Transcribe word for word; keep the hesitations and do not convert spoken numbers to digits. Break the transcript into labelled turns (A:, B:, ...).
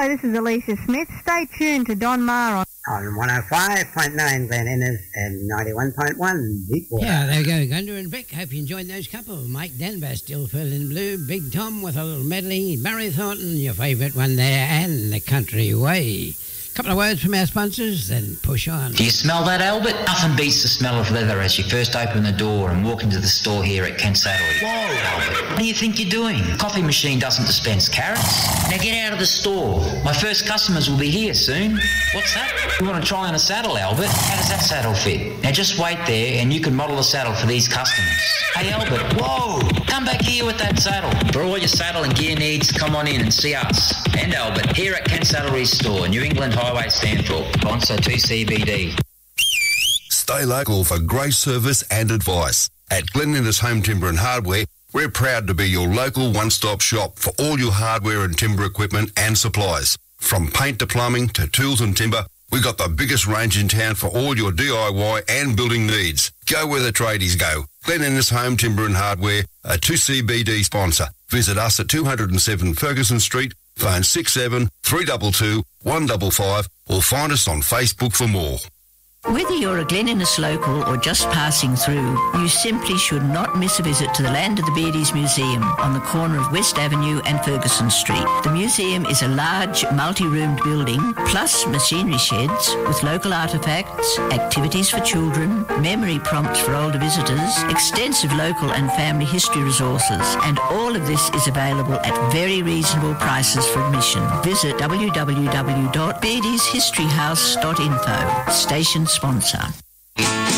A: this is Alicia Smith. Stay tuned to Don Maher on...
B: On one oh five point nine Glen Innes and ninety-one point one Deepwater.
C: Yeah, there you go, Gunder and Vic. Hope you enjoyed those couple. Mike Denver, Still Feeling Blue, Big Tom with a little medley, Barry Thornton, your favourite one there, and The Country Way. Couple of words from our sponsors, then push on.
D: Do you smell that, Albert? Nothing beats the smell of leather as you first open the door and walk into the store here at Kent Saddlery. Whoa, Albert, what do you think you're doing? The coffee machine doesn't dispense carrots. Now get out of the store. My first customers will be here soon. What's that? You want to try on a saddle, Albert? How does that saddle fit? Now just wait there and you can model a saddle for these customers. Hey, Albert, whoa! Come back here with that saddle. For all your saddle and gear needs, come on in and see us. And Albert, here at Kent Saddlery's store, New England Highway Stanthorpe, sponsor two C B D.
E: Stay local for great service and advice. At Glen Innes Home Timber and Hardware, we're proud to be your local one-stop shop for all your hardware and timber equipment and supplies. From paint to plumbing to tools and timber, we've got the biggest range in town for all your D I Y and building needs. Go where the tradies go. Glen Innes Home Timber and Hardware, a two C B D sponsor. Visit us at two oh seven Ferguson Street, phone six seven three two two one five five, or find us on Facebook for more.
F: Whether you're a Glen Innes local or just passing through, you simply should not miss a visit to the Land of the Beardies Museum on the corner of West Avenue and Ferguson Street. The museum is a large, multi-roomed building, plus machinery sheds with local artefacts, activities for children, memory prompts for older visitors, extensive local and family history resources, and all of this is available at very reasonable prices for admission. Visit w w w dot beardies history house dot info. Station sponsor.